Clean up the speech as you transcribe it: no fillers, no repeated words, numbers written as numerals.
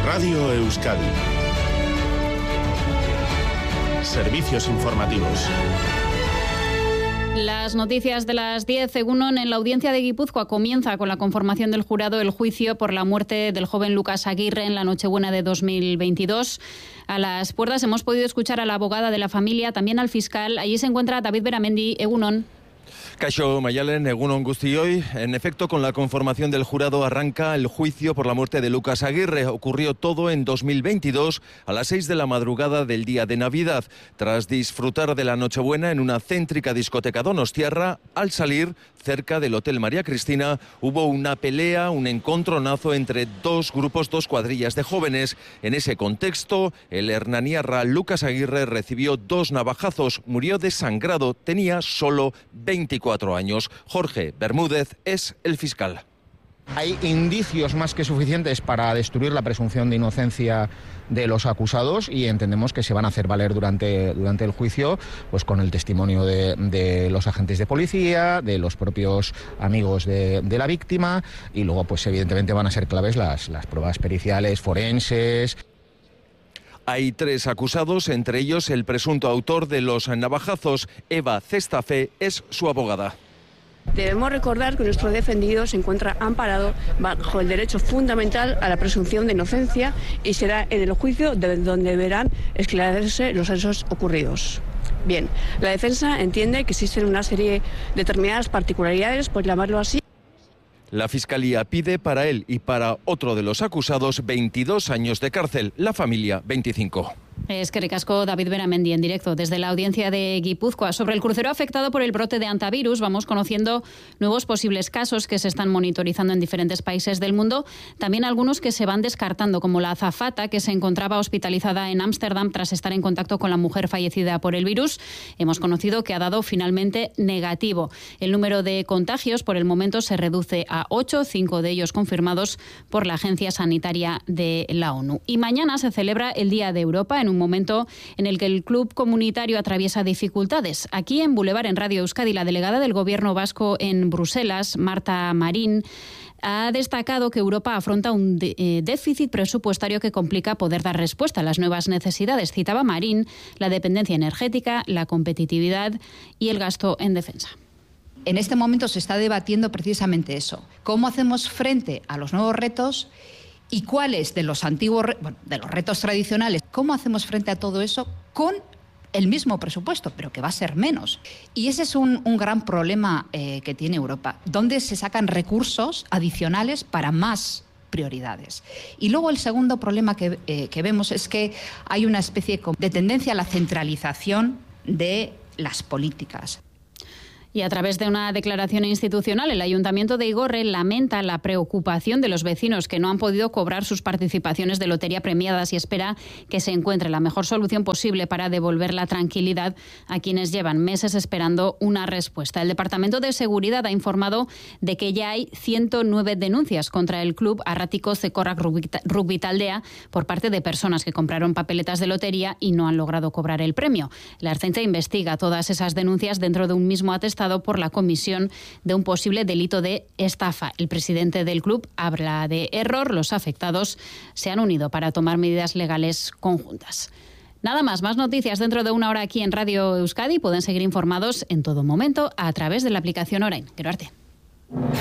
Radio Euskadi. Servicios informativos. Las noticias de las 10. Egunon, en la audiencia de Guipúzcoa comienza con la conformación del jurado el juicio por la muerte del joven Lucas Aguirre en la Nochebuena de 2022. A las puertas hemos podido escuchar a la abogada de la familia, también al fiscal. Allí se encuentra David Beramendi. Egunon. Kaixo Mayalen, egunon guztioi. En efecto, con la conformación del jurado arranca el juicio por la muerte de Lucas Aguirre. Ocurrió todo en 2022 a las 6 de la madrugada del día de Navidad. Tras disfrutar de la Nochebuena en una céntrica discoteca donostiarra, al salir cerca del Hotel María Cristina hubo una pelea, un encontronazo entre dos cuadrillas de jóvenes. En ese contexto, el hernaniarra Lucas Aguirre recibió 2 navajazos, murió desangrado, tenía solo 24 años. Jorge Bermúdez es el fiscal. Hay indicios más que suficientes para destruir la presunción de inocencia de los acusados y entendemos que se van a hacer valer durante el juicio, pues con el testimonio de los agentes de policía, de los propios amigos de la víctima, y luego pues evidentemente van a ser claves las pruebas periciales, forenses. Hay 3 acusados, entre ellos el presunto autor de los navajazos. Eva Cestafe es su abogada. Debemos recordar que nuestro defendido se encuentra amparado bajo el derecho fundamental a la presunción de inocencia y será en el juicio donde deberán esclarecerse los hechos ocurridos. Bien, la defensa entiende que existen una serie de determinadas particularidades, por llamarlo así. La Fiscalía pide para él y para otro de los acusados 22 años de cárcel, la familia 25. Es que recasco David Beramendi en directo desde la audiencia de Guipúzcoa. Sobre el crucero afectado por el brote de hantavirus, vamos conociendo nuevos posibles casos que se están monitorizando en diferentes países del mundo. También algunos que se van descartando, como la azafata que se encontraba hospitalizada en Ámsterdam tras estar en contacto con la mujer fallecida por el virus. Hemos conocido que ha dado finalmente negativo. El número de contagios por el momento se reduce a 8, 5 de ellos confirmados por la Agencia Sanitaria de la ONU. Y mañana se celebra el Día de Europa, en un momento en el que el club comunitario atraviesa dificultades. Aquí en Boulevard, en Radio Euskadi, la delegada del Gobierno vasco en Bruselas, Marta Marín, ha destacado que Europa afronta un déficit presupuestario que complica poder dar respuesta a las nuevas necesidades. Citaba Marín la dependencia energética, la competitividad y el gasto en defensa. En este momento se está debatiendo precisamente eso. ¿Cómo hacemos frente a los nuevos retos? ¿Y cuáles de los antiguos, de los retos tradicionales? ¿Cómo hacemos frente a todo eso con el mismo presupuesto, pero que va a ser menos? Y ese es un gran problema que tiene Europa, donde se sacan recursos adicionales para más prioridades. Y luego el segundo problema que vemos es que hay una especie de tendencia a la centralización de las políticas. Y a través de una declaración institucional, el Ayuntamiento de Igorre lamenta la preocupación de los vecinos que no han podido cobrar sus participaciones de lotería premiadas y espera que se encuentre la mejor solución posible para devolver la tranquilidad a quienes llevan meses esperando una respuesta. El Departamento de Seguridad ha informado de que ya hay 109 denuncias contra el club Arratiko Zekorrak Rugby Taldea por parte de personas que compraron papeletas de lotería y no han logrado cobrar el premio. La Ertzaintza investiga todas esas denuncias dentro de un mismo atestado por la comisión de un posible delito de estafa. El presidente del club habla de error. Los afectados se han unido para tomar medidas legales conjuntas. Nada más noticias dentro de una hora aquí en Radio Euskadi. Pueden seguir informados en todo momento a través de la aplicación Orain. Gero arte.